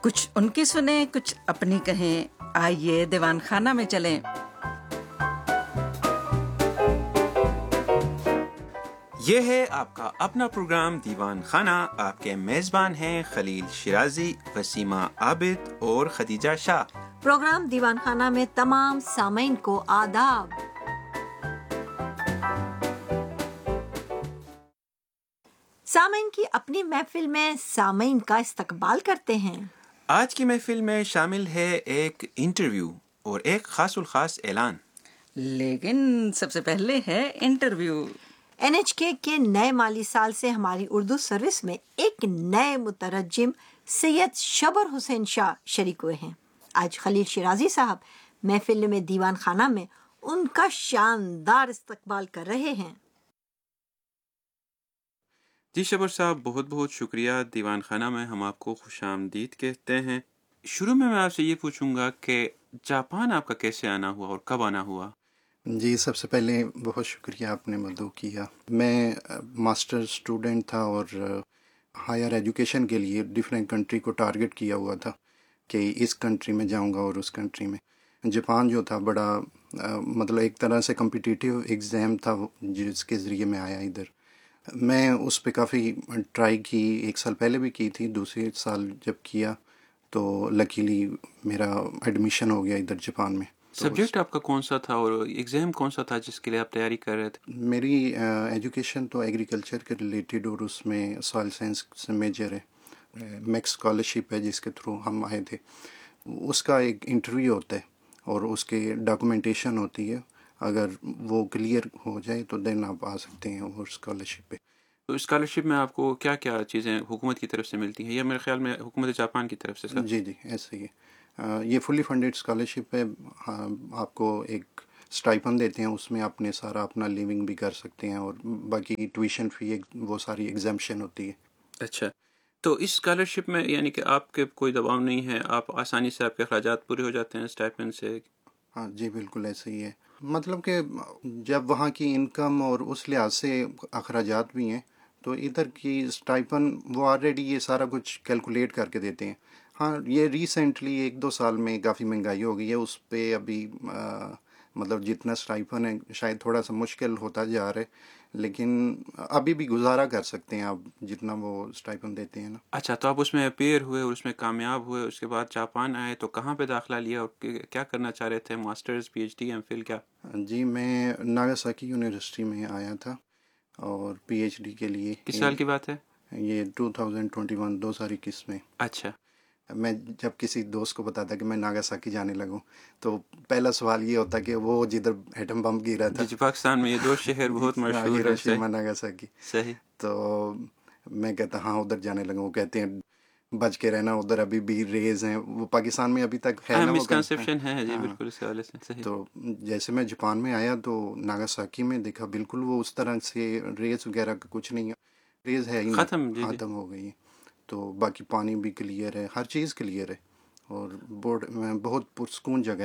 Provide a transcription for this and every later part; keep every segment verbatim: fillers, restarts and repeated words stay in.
کچھ ان کی سنیں، کچھ اپنی کہیں. آئیے دیوان خانہ میں چلیں. یہ ہے آپ کا اپنا پروگرام دیوان خانہ. آپ کے میزبان ہیں خلیل شیرازی، وسیمہ عابد اور خدیجہ شاہ. پروگرام دیوان خانہ میں تمام سامعین کو آداب. سامعین کی اپنی محفل میں سامعین کا استقبال کرتے ہیں. آج کی محفل میں شامل ہے ایک انٹرویو اور ایک خاص الخاص اعلان. لیکن سب سے پہلے ہے انٹرویو. این ایچ کے کے نئے مالی سال سے ہماری اردو سروس میں ایک نئے مترجم سید شبر حسین شاہ شریک ہوئے ہیں. آج خلیل شیرازی صاحب محفل میں دیوان خانہ میں ان کا شاندار استقبال کر رہے ہیں. جی شبر صاحب، بہت بہت شکریہ. دیوان خانہ میں ہم آپ کو خوش آمدید کہتے ہیں. شروع میں میں آپ سے یہ پوچھوں گا کہ جاپان آپ کا کیسے آنا ہوا اور کب آنا ہوا؟ جی سب سے پہلے بہت شکریہ آپ نے مدعو کیا. میں ماسٹر اسٹوڈنٹ تھا اور ہائر ایجوکیشن کے لیے ڈفرینٹ کنٹری کو ٹارگٹ کیا ہوا تھا کہ اس کنٹری میں جاؤں گا اور اس کنٹری میں. جاپان جو تھا بڑا مطلب ایک طرح سے کمپٹیٹیو ایگزام تھا جس کے ذریعے میں آیا ادھر. میں اس پہ کافی ٹرائی کی، ایک سال پہلے بھی کی تھی، دوسرے سال جب کیا تو لکیلی میرا ایڈمیشن ہو گیا ادھر جاپان میں. سبجیکٹ آپ کا کون سا تھا اور ایگزام کون سا تھا جس کے لیے آپ تیاری کر رہے تھے؟ میری ایجوکیشن تو ایگریکلچر کے ریلیٹڈ اور اس میں سوائل سائنس سے میجر ہے. میکس اسکالرشپ ہے جس کے تھرو ہم آئے تھے. اس کا ایک انٹرویو ہوتا ہے اور اس کے ڈاکومنٹیشن ہوتی ہے. اگر وہ کلیئر ہو جائے تو دین آپ آ سکتے ہیں اور اسکالرشپ پہ. تو اسکالرشپ میں آپ کو کیا کیا چیزیں حکومت کی طرف سے ملتی ہیں یا میرے خیال میں حکومت جاپان کی طرف سے سر؟ جی جی ایسے ہی ہے. یہ فلی فنڈیڈ اسکالرشپ ہے. آپ کو ایک اسٹائپن دیتے ہیں، اس میں آپ نے سارا اپنا لیونگ بھی کر سکتے ہیں اور باقی ٹیوشن فی وہ ساری ایگزامپشن ہوتی ہے. اچھا، تو اس اسکالرشپ میں یعنی کہ آپ کے کوئی دباؤ نہیں ہے، آپ آسانی سے آپ کے اخراجات پورے ہو جاتے ہیں اسٹائپن سے؟ ہاں جی بالکل ایسے ہی ہے. مطلب کہ جب وہاں کی انکم اور اس لحاظ سے اخراجات بھی ہیں تو ادھر کی اسٹائپن وہ آلریڈی یہ سارا کچھ کیلکولیٹ کر کے دیتے ہیں. ہاں یہ ریسنٹلی ایک دو سال میں کافی مہنگائی ہو گئی ہے، اس پہ ابھی آ, مطلب جتنا اسٹائپن ہے شاید تھوڑا سا مشکل ہوتا جا رہا ہے، لیکن ابھی بھی گزارا کر سکتے ہیں آپ جتنا وہ اسٹائپن دیتے ہیں نا. اچھا، تو آپ اس میں اپیئر ہوئے اور اس میں کامیاب ہوئے، اس کے بعد جاپان آئے تو کہاں پہ داخلہ لیا اور کیا کرنا چاہ رہے تھے؟ Masters, P H D, M Phil, کیا؟ جی میں ناگاساکی یونیورسٹی میں آیا تھا اور پی ایچ ڈی کے لیے. کس سال کی بات ہے؟ یہ ٹو تھاؤزینڈ ٹوئنٹی ون دو ہزار اکیس میں. اچھا. میں جب کسی دوست کو بتاتا کہ میں ناگاساکی جانے لگوں تو پہلا سوال یہ ہوتا کہ وہ جدھر ایٹم بم گرا تھا. جی پاکستان میں یہ دو شہر بہت مشہور ہیں. Hiroshima Nagasaki. صحیح. تو میں کہتا ہاں ادھر جانے لگا. وہ کہتے ہیں بچ کے رہنا، ادھر ابھی بھی ریز ہیں. وہ پاکستان میں ابھی تک ہے نا، مسکنسیپشن ہے. جی بالکل اس حوالے سے صحیح. تو جیسے میں جاپان میں آیا تو ناگاساکی میں دیکھا بالکل وہ اس طرح سے ریز وغیرہ کا کچھ نہیں ہے. ریز ہے ہی نہیں، ختم. جی ختم ہو گئی. تو باقی پانی بھی کلیئر ہے، ہر چیز کلیئر ہے اور بورڈ بہت پرسکون جگہ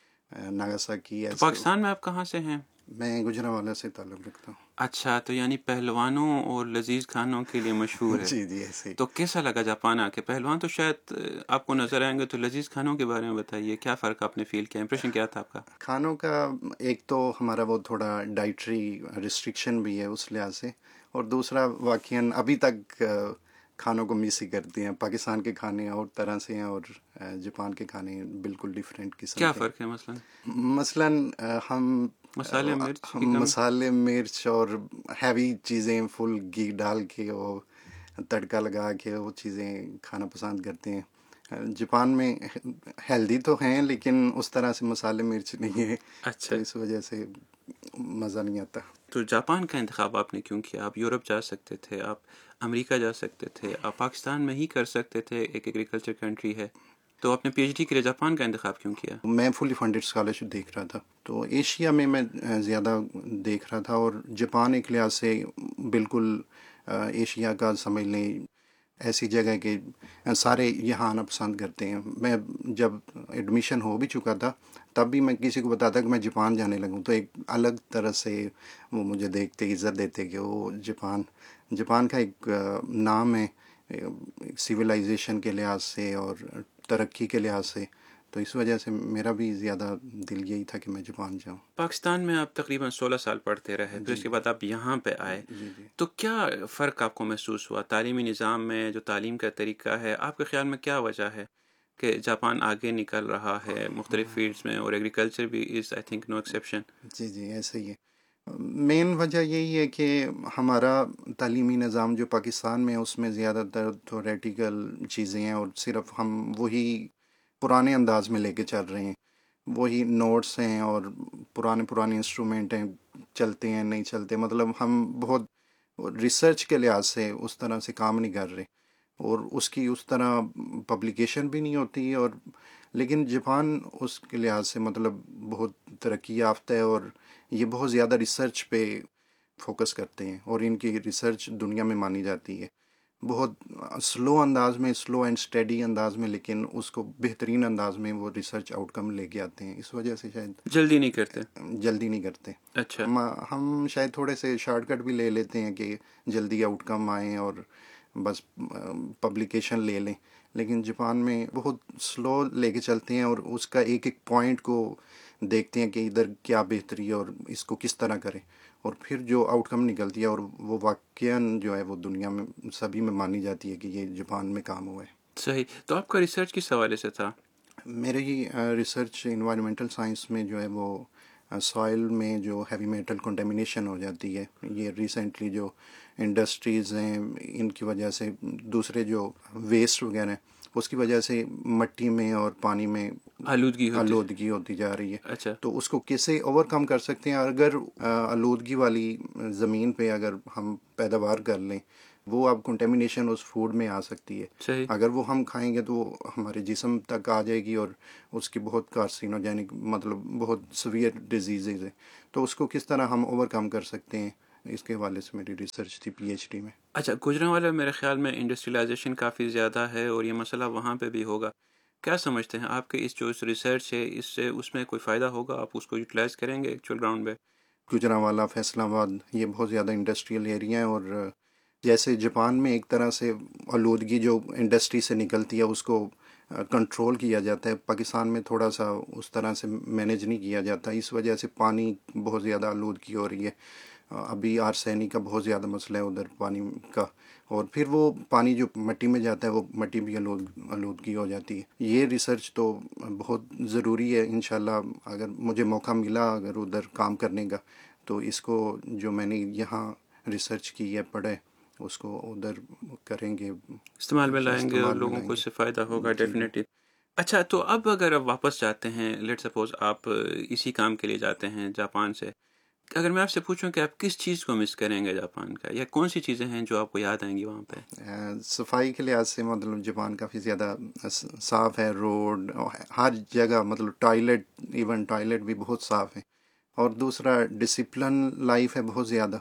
ہے ناگاساکی. تو پاکستان میں آپ کہاں سے ہیں؟ میں گجرانوالہ سے تعلق رکھتا ہوں. اچھا، تو یعنی پہلوانوں اور لذیذ کھانوں کے لیے مشہور ہے. جی جی ایسے. تو کیسا لگا جاپان آ کے؟ پہلوان تو شاید آپ کو نظر آئیں گے، تو لذیذ کھانوں کے بارے میں بتائیے، کیا فرق آپ نے فیل کیا؟ امپریشن کیا تھا آپ کا؟ کھانوں کا ایک تو ہمارا وہ تھوڑا ڈائٹری ریسٹرکشن بھی ہے اس لحاظ سے، اور دوسرا واقعاً ابھی تک کھانوں کو مس ہی کرتے ہیں. پاکستان کے کھانے اور طرح سے ہیں اور جاپان کے کھانے بالکل ڈیفرنٹ قسم کے. کیا فرق ہے مثلاً؟ مثلاً ہم مسالے مرچ مسالے مرچ اور ہیوی چیزیں فل گھی ڈال کے وہ تڑکا لگا کے وہ چیزیں کھانا پسند کرتے ہیں. جاپان میں ہیلدی تو ہیں لیکن اس طرح سے مسالے مرچ نہیں ہے. اچھا. تو اس وجہ سے مزہ نہیں آتا. تو جاپان کا انتخاب آپ نے کیوں کیا؟ آپ یورپ جا سکتے تھے، آپ امریکہ جا سکتے تھے، آپ پاکستان میں ہی کر سکتے تھے، ایک ایگریکلچر کنٹری ہے. تو آپ نے پی ایچ ڈی کے لیے جاپان کا انتخاب کیوں کیا؟ میں فلی فنڈیڈ اسکالرشپ دیکھ رہا تھا تو ایشیا میں میں زیادہ دیکھ رہا تھا، اور جاپان ایک لحاظ سے بالکل ایشیا کا سمجھ لیں ایسی جگہ کہ سارے یہاں آنا پسند کرتے ہیں. میں جب ایڈمیشن ہو بھی چکا تھا تب بھی میں کسی کو بتاتا کہ میں جاپان جانے لگوں تو ایک الگ طرح سے وہ مجھے دیکھتے، عزت دیتے کہ وہ جاپان جاپان کا ایک نام ہے سویلائزیشن کے لحاظ سے اور ترقی کے لحاظ سے، تو اس وجہ سے میرا بھی زیادہ دل یہی تھا کہ میں جاپان جاؤں۔ پاکستان میں آپ تقریباً سولہ سال پڑھتے رہے، پھر اس کے بعد آپ یہاں پہ آئے، جی جی تو کیا فرق آپ کو محسوس ہوا تعلیمی نظام میں؟ جو تعلیم کا طریقہ ہے، آپ کے خیال میں کیا وجہ ہے کہ جاپان آگے نکل رہا ہے مختلف فیلڈز میں، اور ایگریکلچر بھی از آئی تھنک نو ایکسیپشن؟ جی جی ایسے ہی ہے۔ مین وجہ یہی ہے کہ ہمارا تعلیمی نظام جو پاکستان میں ہے اس میں زیادہ تر تھوریٹیکل چیزیں ہیں، اور صرف ہم وہی پرانے انداز میں لے کے چل رہے ہیں، وہی نوٹس ہیں اور پرانے پرانے انسٹرومنٹ ہیں، چلتے ہیں نہیں چلتے، مطلب ہم بہت ریسرچ کے لحاظ سے اس طرح سے کام نہیں کر رہے، اور اس کی اس طرح پبلیکیشن بھی نہیں ہوتی۔ اور لیکن جاپان اس کے لحاظ سے مطلب بہت ترقی یافتہ ہے، اور یہ بہت زیادہ ریسرچ پہ فوکس کرتے ہیں، اور ان کی ریسرچ دنیا میں مانی جاتی ہے، بہت سلو انداز میں، سلو اینڈ اسٹڈی انداز میں، لیکن اس کو بہترین انداز میں وہ ریسرچ آؤٹ کم لے کے آتے ہیں۔ اس وجہ سے شاید جلدی نہیں کرتے؟ جلدی نہیں کرتے۔ اچھا، ہم ہم شاید تھوڑے سے شارٹ کٹ بھی لے لیتے ہیں کہ جلدی آؤٹ کم آئیں اور بس پبلیکیشن لے لیں، لیکن جاپان میں بہت سلو لے کے چلتے ہیں، اور اس کا ایک ایک پوائنٹ کو دیکھتے ہیں کہ ادھر کیا بہتری ہے اور اس کو کس طرح کریں، اور پھر جو آؤٹ کم نکلتی ہے، اور وہ واقعاً جو ہے وہ دنیا میں سبھی میں مانی جاتی ہے کہ یہ جاپان میں کام ہوا ہے۔ صحیح۔ تو آپ کا ریسرچ کس حوالے سے تھا؟ میری ریسرچ انوائرمنٹل سائنس میں جو ہے وہ سوائل میں جو ہیوی میٹل کنٹامینیشن ہو جاتی ہے، یہ ریسنٹلی جو انڈسٹریز ہیں ان کی وجہ سے، دوسرے جو ویسٹ وغیرہ ہیں اس کی وجہ سے مٹی میں اور پانی میں آلودگی ہوتی آلودگی ہوتی جا رہی ہے۔ اچھا، تو اس کو کیسے اوور کم کر سکتے ہیں؟ اگر آلودگی والی زمین پہ اگر ہم پیداوار کر لیں، وہ اب کنٹامینیشن اس فوڈ میں آ سکتی ہے، صحیح، اگر وہ ہم کھائیں گے تو وہ ہمارے جسم تک آ جائے گی، اور اس کی بہت کارسینوجینک مطلب بہت سویئر ڈیزیزز ہیں۔ تو اس کو کس طرح ہم اوور کم کر سکتے ہیں، اس کے حوالے سے میری ریسرچ تھی پی ایچ ڈی میں۔ اچھا، گجرانوالہ میرے خیال میں انڈسٹریلائزیشن کافی زیادہ ہے، اور یہ مسئلہ وہاں پہ بھی ہوگا۔ کیا سمجھتے ہیں آپ کے اس جو ریسرچ ہے اس سے اس میں کوئی فائدہ ہوگا؟ آپ اس کو یوٹیلائز کریں گے ایکچوئل گراؤنڈ پہ؟ گجرانوالہ، فیصل آباد، یہ بہت زیادہ انڈسٹریل ایریا ہیں، اور جیسے جاپان میں ایک طرح سے آلودگی جو انڈسٹری سے نکلتی ہے اس کو کنٹرول کیا جاتا ہے، پاکستان میں تھوڑا سا اس طرح سے مینیج نہیں کیا جاتا، اس وجہ سے پانی بہت زیادہ آلودگی ہو رہی ہے۔ ابھی آرسینی کا بہت زیادہ مسئلہ ہے ادھر پانی کا، اور پھر وہ پانی جو مٹی میں جاتا ہے وہ مٹی بھی آلود آلودگی ہو جاتی ہے۔ یہ ریسرچ تو بہت ضروری ہے، انشاءاللہ اگر مجھے موقع ملا اگر ادھر کام کرنے کا، تو اس کو جو میں نے یہاں ریسرچ کی ہے پڑھے اس کو ادھر کریں گے، استعمال میں لائیں گے، اور استعمال میں لوگوں لائیں کو گے۔ اس سے فائدہ ہوگا جی جی۔ ڈیفینیٹلی۔ اچھا، تو اب اگر آپ واپس جاتے ہیں، لیٹ سپوز آپ اسی کام کے لیے جاتے ہیں جاپان سے، اگر میں آپ سے پوچھوں کہ آپ کس چیز کو مس کریں گے جاپان کا، یا کون سی چیزیں ہیں جو آپ کو یاد آئیں گی وہاں پہ؟ صفائی کے لحاظ سے مطلب جاپان کافی زیادہ صاف ہے، روڈ ہر جگہ، مطلب ٹوائلٹ، ایون ٹوائلٹ بھی بہت صاف ہے، اور دوسرا ڈسپلن لائف ہے بہت زیادہ۔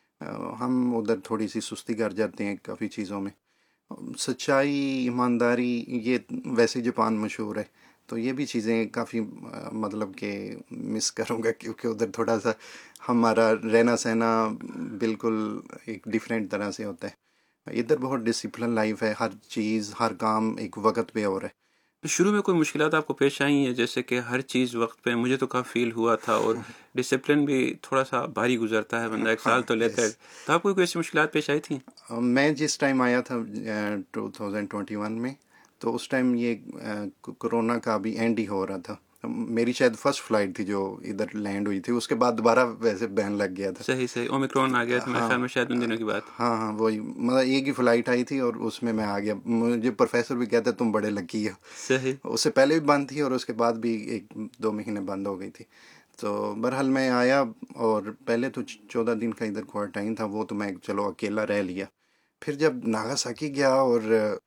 ہم ادھر تھوڑی سی سستی کر جاتے ہیں کافی چیزوں میں۔ سچائی، ایمانداری، یہ ویسے جاپان مشہور ہے، تو یہ بھی چیزیں کافی مطلب کہ مس کروں گا، کیونکہ ادھر تھوڑا سا ہمارا رہنا سہنا بالکل ایک ڈیفرینٹ طرح سے ہوتا ہے۔ ادھر بہت ڈسپلن لائف ہے، ہر چیز ہر کام ایک وقت پہ ہو رہا ہے۔ شروع میں کوئی مشکلات آپ کو پیش آئی ہیں؟ جیسے کہ ہر چیز وقت پہ، مجھے تو کافی فیل ہوا تھا، اور ڈسپلن بھی تھوڑا سا بھاری گزرتا ہے، بندہ ایک سال تو لیتا ہے، تو آپ کو کوئی ایسی مشکلات پیش آئی تھیں؟ میں جس ٹائم آیا تھا ٹو تھاؤزینڈ ٹوئنٹی ون میں، تو اس ٹائم یہ کرونا کا بھی اینڈ ہی ہو رہا تھا، میری شاید فرسٹ فلائٹ تھی جو ادھر لینڈ ہوئی تھی، اس کے بعد دوبارہ ویسے بین لگ گیا تھا۔ صحیح صحیح، اومیکرون آ گیا تھا میرے خیال میں شاید ان دنوں کی بات۔ ہاں ہاں وہی، مطلب ایک ہی فلائٹ آئی تھی اور اس میں میں آ گیا، مجھے پروفیسر بھی کہتے تم بڑے لکی ہو۔ صحیح، اس سے پہلے بھی بند تھی اور اس کے بعد بھی ایک دو مہینے بند ہو گئی تھی۔ تو بہرحال میں آیا، اور پہلے تو چودہ دن کا ادھر کوارنٹائن تھا، وہ تو میں چلو اکیلا رہ لیا۔ پھر جب ناگاساکی گیا، اور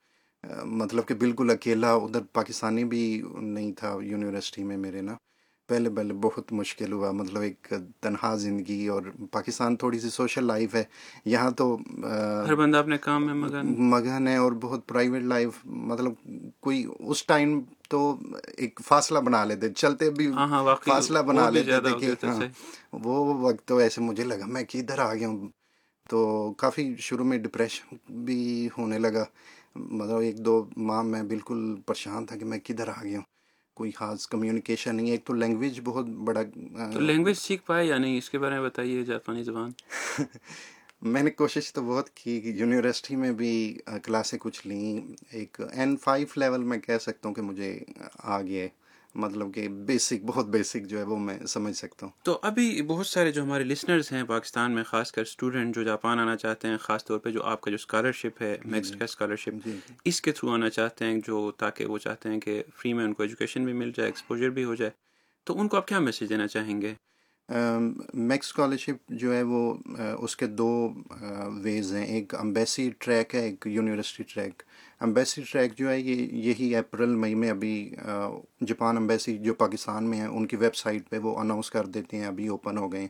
مطلب کہ بالکل اکیلا، ادھر پاکستانی بھی نہیں تھا یونیورسٹی میں میرے نا، پہلے پہلے بہت مشکل ہوا، مطلب ایک تنہا زندگی، اور پاکستان تھوڑی سی سوشل لائف ہے، یہاں تو ہر بندہ اپنے کام میں مگن مگن ہے، اور بہت پرائیویٹ لائف، مطلب کوئی اس ٹائم تو ایک فاصلہ بنا لیتے، چلتے بھی ہاں ہاں واقعی فاصلہ وہ بنا بھی لیتے زیادہ تھے ہو کہ گیا تھا۔ ہاں، صحیح، وہ وقت تو ایسے مجھے لگا میں کدھر آ گیا ہوں، تو کافی شروع میں ڈپریشن بھی ہونے لگا، مطلب ایک دو ماہ میں بالکل پریشان تھا کہ میں کدھر آ گیا ہوں، کوئی خاص کمیونیکیشن نہیں ہے. ایک تو لینگویج بہت بڑا. تو لینگویج سیکھ پائے یا نہیں، اس کے بارے میں بتائیے، جاپانی زبان. میں نے کوشش تو بہت کی کہ یونیورسٹی میں بھی کلاسیں کچھ لیں، ایک این فائیو لیول میں کہہ سکتا ہوں کہ مجھے آ گیا ہے، مطلب کہ بیسک، بہت بیسک جو ہے وہ میں سمجھ سکتا ہوں. تو ابھی بہت سارے جو ہمارے لسنرز ہیں پاکستان میں، خاص کر اسٹوڈنٹ جو جاپان آنا چاہتے ہیں، خاص طور پہ جو آپ کا جو اسکالرشپ ہے، میکس کا اسکالرشپ، جی جی اس کے تھرو آنا چاہتے ہیں، جو تاکہ وہ چاہتے ہیں کہ فری میں ان کو ایجوکیشن بھی مل جائے، ایکسپوجر بھی ہو جائے، تو ان کو آپ کیا میسیج دینا چاہیں گے؟ میکس اسکالرشپ جو ہے وہ اس کے دو ویز ہیں، ایک امبیسی ٹریک ہے، ایک یونیورسٹی ٹریک. امبیسی ٹریک جو ہے یہ یہی اپریل مئی میں ابھی جاپان امبیسی جو پاکستان میں ہے ان کی ویب سائٹ پہ وہ اناؤنس کر دیتے ہیں، ابھی اوپن ہو گئے.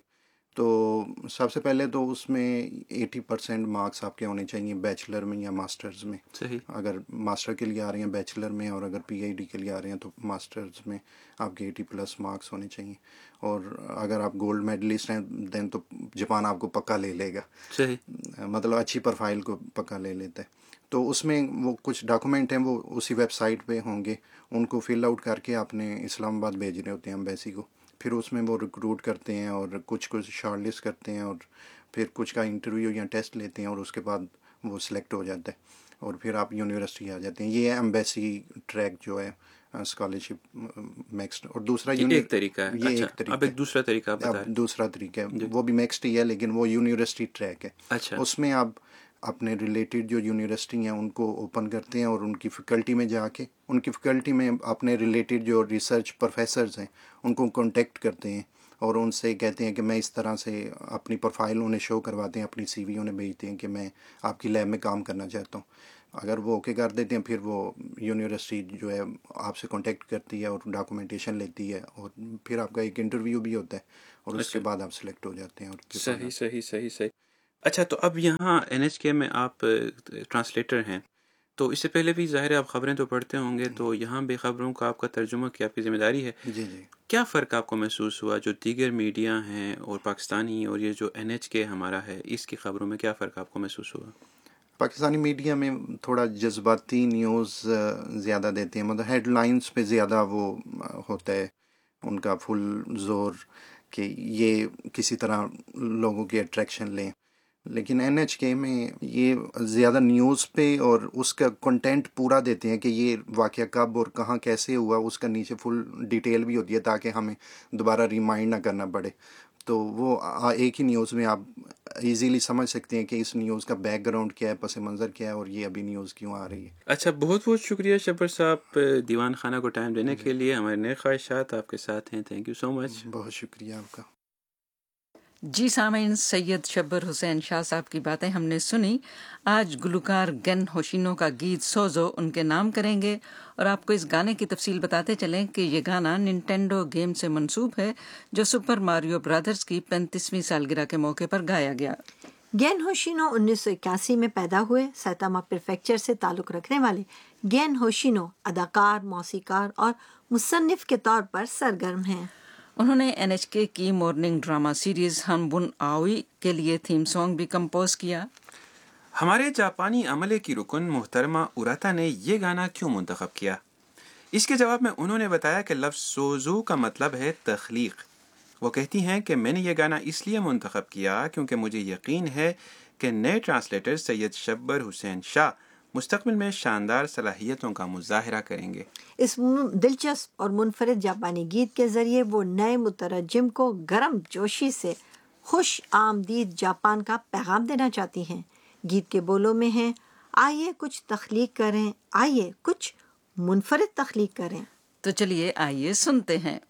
تو سب سے پہلے تو اس میں ایٹی پرسینٹ مارکس آپ کے ہونے چاہیے بیچلر میں یا ماسٹرز میں. صحیح. اگر ماسٹر کے لیے آ رہے ہیں بیچلر میں، اور اگر پی ایچ ڈی کے لیے آ رہے ہیں تو ماسٹرز میں آپ کے ایٹی پلس مارکس ہونے چاہیے. اور اگر آپ گولڈ میڈلسٹ ہیں دین تو جاپان آپ کو پکا لے لے گا. صحیح. مطلب اچھی پروفائل کو پکا لے لیتا ہے. تو اس میں وہ کچھ ڈاکومنٹ ہیں وہ اسی ویب سائٹ پہ ہوں گے، ان کو فل آؤٹ کر کے آپ نے اسلام آباد بھیجنے ہوتے ہیں امبیسی کو. پھر اس میں وہ ریکروٹ کرتے ہیں اور کچھ کچھ شارٹ لسٹ کرتے ہیں، اور پھر کچھ کا انٹرویو یا ٹیسٹ لیتے ہیں، اور اس کے بعد وہ سلیکٹ ہو جاتا ہے، اور پھر آپ یونیورسٹی آ جاتے ہیں. یہ ہے امبیسی ٹریک جو ہے اسکالرشپ میکسڈ. اور دوسرا یہ ایک طریقہ ہے. یہ اچھا، ایک طریقہ اب ایک دوسرا طریقہ آپ اب بتائیں. دوسرا طریقہ ہے وہ بھی میکسڈ ہی ہے لیکن وہ یونیورسٹی ٹریک ہے. اچھا. اس میں آپ اپنے ریلیٹڈ جو یونیورسٹی ہیں ان کو اوپن کرتے ہیں، اور ان کی فیکلٹی میں جا کے ان کی فیکلٹی میں اپنے ریلیٹڈ جو ریسرچ پروفیسرز ہیں ان کو کانٹیکٹ کرتے ہیں، اور ان سے کہتے ہیں کہ میں اس طرح سے اپنی پروفائل انہیں شو کرواتے ہیں، اپنی سی وی انہیں بھیجتے ہیں کہ میں آپ کی لیب میں کام کرنا چاہتا ہوں. اگر وہ اوکے کر دیتے ہیں پھر وہ یونیورسٹی جو ہے آپ سے کانٹیکٹ کرتی ہے اور ڈاکومنٹیشن لیتی ہے، اور پھر آپ کا ایک انٹرویو بھی ہوتا ہے، اور اس کے بعد آپ سلیکٹ ہو جاتے ہیں. اور صحیح صحیح صحیح صحیح. اچھا، تو اب یہاں این ایچ کے میں آپ ٹرانسلیٹر ہیں، تو اس سے پہلے بھی ظاہر ہے آپ خبریں تو پڑھتے ہوں گے، تو یہاں بھی خبروں کا آپ کا ترجمہ کی آپ کی ذمہ داری ہے. جی جی. کیا فرق آپ کو محسوس ہوا جو دیگر میڈیا ہیں اور پاکستانی اور یہ جو این ایچ کے ہمارا ہے اس کی خبروں میں، کیا فرق آپ کو محسوس ہوا؟ پاکستانی میڈیا میں تھوڑا جذباتی نیوز زیادہ دیتے ہیں، مطلب ہیڈ لائنز پہ زیادہ وہ ہوتا ہے ان کا فل زور کہ یہ کسی طرح لوگوں کی اٹریکشن لیں. لیکن این ایچ کے میں یہ زیادہ نیوز پہ اور اس کا کنٹینٹ پورا دیتے ہیں کہ یہ واقعہ کب اور کہاں کیسے ہوا، اس کا نیچے فل ڈیٹیل بھی ہوتی ہے تاکہ ہمیں دوبارہ ریمائنڈ نہ کرنا پڑے. تو وہ ایک ہی نیوز میں آپ ایزیلی سمجھ سکتے ہیں کہ اس نیوز کا بیک گراؤنڈ کیا ہے، پس منظر کیا ہے، اور یہ ابھی نیوز کیوں آ رہی ہے. اچھا، بہت بہت شکریہ شبر صاحب دیوان خانہ کو ٹائم دینے کے لیے. ہمارے نئے خواہشات آپ کے ساتھ ہیں. تھینک یو سو مچ. بہت شکریہ آپ کا. جی سامعین، سید شبر حسین شاہ صاحب کی باتیں ہم نے سنی. آج گلوکار گن ہوشینو کا گیت سوزو ان کے نام کریں گے، اور آپ کو اس گانے کی تفصیل بتاتے چلیں کہ یہ گانا ننٹینڈو گیم سے منسوب ہے جو سپر ماریو برادرز کی پینتیسویں سالگرہ کے موقع پر گایا گیا. گین ہوشینو انیس سو اکیاسی میں پیدا ہوئے. سائتاما پریفیکچر سے تعلق رکھنے والے گین ہوشینو اداکار، موسیقار اور مصنف کے طور پر سرگرم ہیں. انہوں نے این ایچ کے کی مارننگ ڈرامہ سیریز ہن بن آوئی کے لیے تھیم سانگ بھی کمپوز کیا. ہمارے جاپانی عملے کی رکن محترمہ اوراتا نے یہ گانا کیوں منتخب کیا؟ اس کے جواب میں انہوں نے بتایا کہ لفظ سوزو کا مطلب ہے تخلیق. وہ کہتی ہیں کہ میں نے یہ گانا اس لیے منتخب کیا کیونکہ مجھے یقین ہے کہ نئے ٹرانسلیٹر سید شبر حسین شاہ مستقبل میں شاندار صلاحیتوں کا مظاہرہ کریں گے. اس دلچسپ اور منفرد جاپانی گیت کے ذریعے وہ نئے مترجم کو گرم جوشی سے خوش آمدید جاپان کا پیغام دینا چاہتی ہیں. گیت کے بولوں میں ہیں، آئیے کچھ تخلیق کریں، آئیے کچھ منفرد تخلیق کریں. تو چلیے آئیے سنتے ہیں.